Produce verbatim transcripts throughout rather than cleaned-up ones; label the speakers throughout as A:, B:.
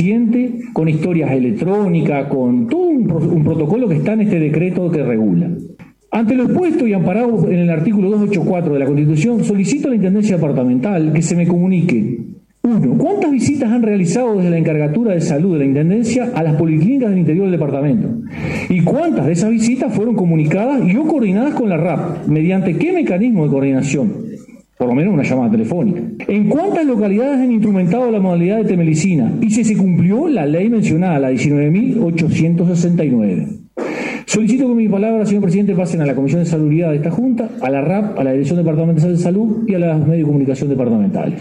A: eficiente, con historias electrónicas, con todo un, un protocolo que está en este decreto que regula. Ante lo expuesto y amparado en el artículo doscientos ochenta y cuatro de la Constitución, solicito a la Intendencia Departamental que se me comunique: uno. ¿Cuántas visitas han realizado desde la Encargatura de Salud de la Intendencia a las policlínicas del interior del departamento? ¿Y cuántas de esas visitas fueron comunicadas y o coordinadas con la R A P? ¿Mediante qué mecanismo de coordinación? Por lo menos una llamada telefónica. ¿En cuántas localidades han instrumentado la modalidad de telemedicina? Y si se cumplió la ley mencionada, la diecinueve mil ochocientos sesenta y nueve. Solicito que mis palabras, señor presidente, pasen a la Comisión de Salubridad de esta Junta, a la R A P, a la Dirección Departamental de Salud y a los medios de comunicación departamentales.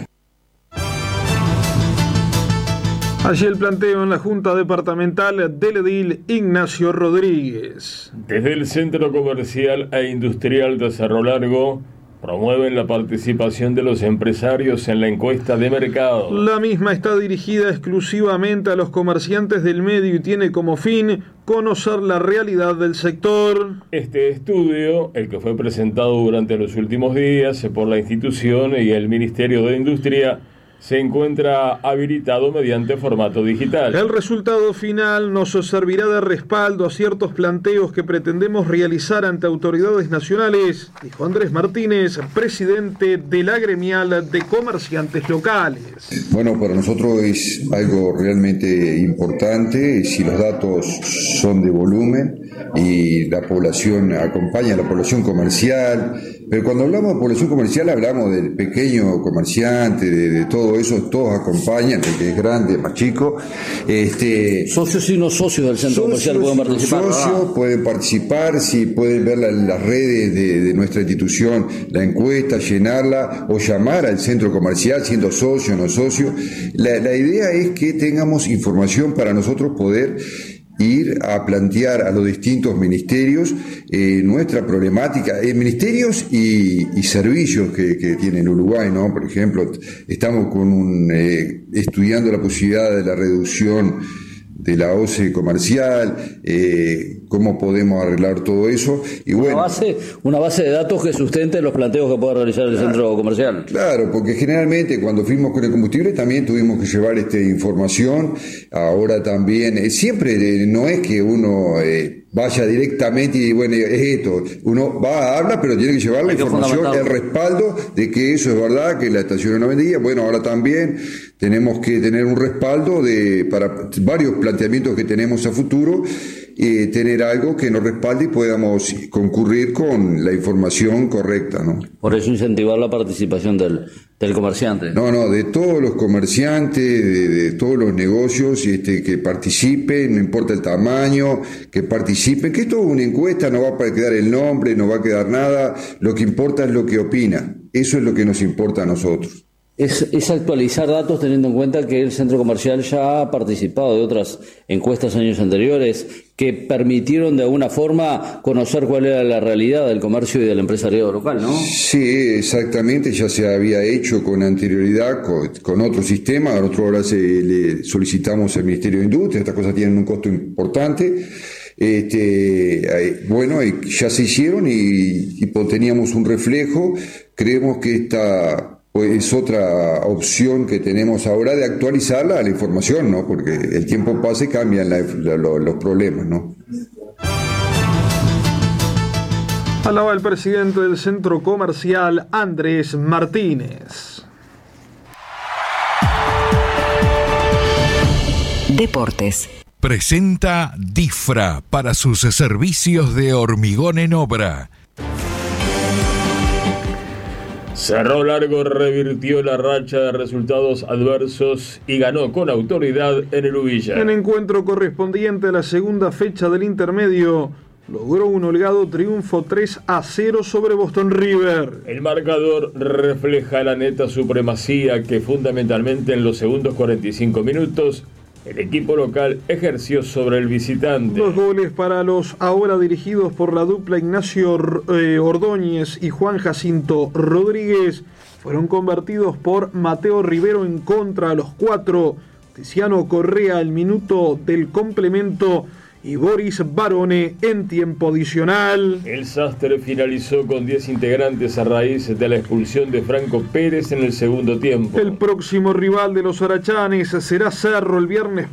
B: Allí el planteo en la Junta Departamental del edil Ignacio Rodríguez.
C: Desde el Centro Comercial e Industrial de Cerro Largo promueven la participación de los empresarios en la encuesta de mercado.
B: La misma está dirigida exclusivamente a los comerciantes del medio y tiene como fin conocer la realidad del sector.
C: Este estudio, el que fue presentado durante los últimos días por la institución y el Ministerio de Industria, se encuentra habilitado mediante formato digital.
B: El resultado final nos servirá de respaldo a ciertos planteos que pretendemos realizar ante autoridades nacionales, dijo Andrés Martínez, presidente de la Gremial de Comerciantes Locales.
D: Bueno, para nosotros es algo realmente importante si los datos son de volumen y la población acompaña a la población comercial, pero cuando hablamos de población comercial hablamos del pequeño comerciante, de, de todo eso, todos acompañan, el que es grande, más chico. Este,
E: socios y no socios del centro comercial pueden participar.
D: Socios ah. pueden participar, si pueden ver la, las redes de, de nuestra institución, la encuesta, llenarla o llamar al centro comercial siendo socio o no socio. La, la idea es que tengamos información para nosotros poder ir a plantear a los distintos ministerios eh, nuestra problemática, eh, ministerios y, y servicios que, que tiene Uruguay, ¿no? Por ejemplo, estamos con un eh, estudiando la posibilidad de la reducción de la O C E comercial, eh, cómo podemos arreglar todo eso. Y bueno,
E: una base, una base de datos que sustente los planteos que pueda realizar el claro, centro comercial.
D: Claro, porque generalmente cuando fuimos con el combustible también tuvimos que llevar este, información. Ahora también, eh, siempre eh, no es que uno eh, vaya directamente y bueno, es esto. Uno va, habla, pero tiene que llevar la información, el respaldo de que eso es verdad, que la estación no vendía. Bueno, ahora también tenemos que tener un respaldo de para varios planteamientos que tenemos a futuro, eh, tener algo que nos respalde y podamos concurrir con la información correcta, ¿no?
E: Por eso incentivar la participación del, del comerciante.
D: No, no, de todos los comerciantes, de, de todos los negocios, este, que participen, no importa el tamaño, que participen, que esto es una encuesta, no va a quedar el nombre, no va a quedar nada, lo que importa es lo que opina, eso es lo que nos importa a nosotros.
E: Es, es actualizar datos teniendo en cuenta que el centro comercial ya ha participado de otras encuestas años anteriores que permitieron de alguna forma conocer cuál era la realidad del comercio y del empresariado local, ¿no?
D: Sí, exactamente, ya se había hecho con anterioridad con, con otro sistema, nosotros ahora se, le solicitamos al Ministerio de Industria, estas cosas tienen un costo importante. Este, bueno, ya se hicieron y, y teníamos un reflejo, creemos que esta pues es otra opción que tenemos ahora de actualizarla a la información, ¿no? Porque el tiempo pasa y cambian la, la, los problemas, ¿no?
B: Hablaba el presidente del centro comercial, Andrés Martínez.
F: Deportes.
G: Presenta DIFRA para sus servicios de hormigón en obra.
C: Cerro Largo revirtió la racha de resultados adversos y ganó con autoridad en el Ubilla.
B: En encuentro correspondiente a la segunda fecha del intermedio, logró un holgado triunfo tres a cero sobre Boston River.
C: El marcador refleja la neta supremacía que fundamentalmente en los segundos cuarenta y cinco minutos el equipo local ejerció sobre el visitante.
B: Dos goles para los ahora dirigidos por la dupla Ignacio eh, Ordóñez y Juan Jacinto Rodríguez fueron convertidos por Mateo Rivero en contra a los cuatro, Tiziano Correa al minuto del complemento y Boris Barone en tiempo adicional.
C: El Sastre finalizó con diez integrantes a raíz de la expulsión de Franco Pérez en el segundo tiempo.
B: El próximo rival de los arachanes será Cerro el viernes